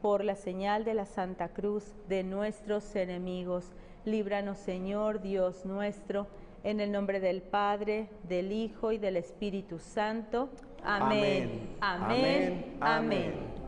por la señal de la Santa Cruz de nuestros enemigos. Líbranos, Señor, Dios nuestro, en el nombre del Padre, del Hijo y del Espíritu Santo. Amén. Amén. Amén. Amén.